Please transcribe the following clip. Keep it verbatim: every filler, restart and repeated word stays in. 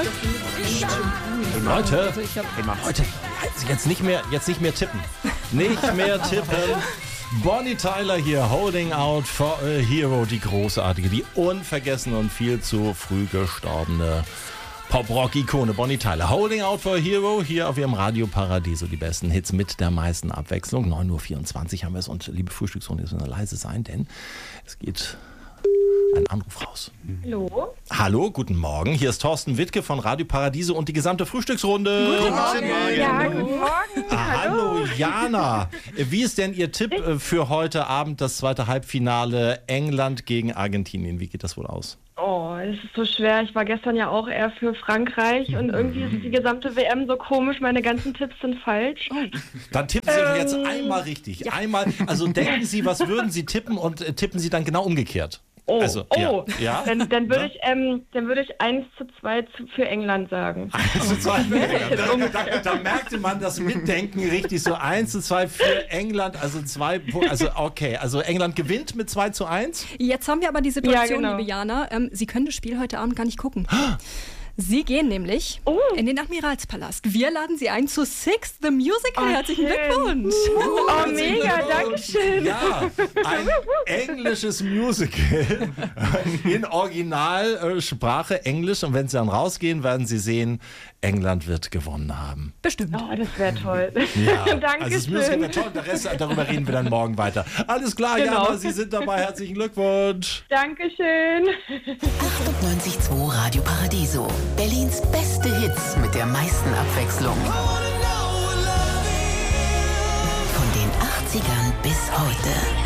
Leute, Leute, jetzt nicht mehr, jetzt nicht mehr tippen. Nicht mehr tippen. Bonnie Tyler hier, Holding Out for a Hero, die großartige, die unvergessene und viel zu früh gestorbene Pop-Rock-Ikone Bonnie Tyler. Holding Out for a Hero, hier auf ihrem Radio Paradiso. Die besten Hits mit der meisten Abwechslung. neun Uhr vierundzwanzig haben wir es. Und liebe Frühstücksrunde, jetzt müssen wir leise sein, denn es geht ein Anruf raus. Hallo? Hallo, guten Morgen. Hier ist Thorsten Wittke von Radio Paradiso und die gesamte Frühstücksrunde. Guten Morgen. Ja, guten Morgen. Ah, hallo, Jana. Wie ist denn Ihr Tipp für heute Abend, das zweite Halbfinale England gegen Argentinien? Wie geht das wohl aus? Oh, es ist so schwer. Ich war gestern ja auch eher für Frankreich und irgendwie ist die gesamte W M so komisch. Meine ganzen Tipps sind falsch. Dann tippen Sie Ähm, jetzt einmal richtig. Ja. Einmal, also denken Sie, was würden Sie tippen und äh, tippen Sie dann genau umgekehrt. Oh, Also, oh. ja. Ja? Dann, dann würde ich, ähm, dann würde ich eins zu zwei zu, für England sagen. eins zu zwei für England. Da, da merkte man das Mitdenken richtig so. eins zu zwei für England, also zwei, also okay, also England gewinnt mit zwei zu eins. Jetzt haben wir aber die Situation, Ja, genau. liebe Jana, ähm, Sie können das Spiel heute Abend gar nicht gucken. Sie gehen nämlich Oh. in den Admiralspalast. Wir laden Sie ein zu Six the Musical. Oh, Herzlichen schön. Glückwunsch. Oh, mega, danke schön. Ja, ein englisches Musical in Originalsprache Englisch. Und wenn Sie dann rausgehen, werden Sie sehen, England wird gewonnen haben. Bestimmt. Oh, das wäre toll. Ja, Dankeschön. also das Musical wäre toll. Der Rest, darüber reden wir dann morgen weiter. Alles klar, Genau. Jana, Sie sind dabei. Herzlichen Glückwunsch. Dankeschön. achtundneunzig Komma zwei Radio Paradiso. Berlins beste Hits mit der meisten Abwechslung. Von den achtzigern bis heute.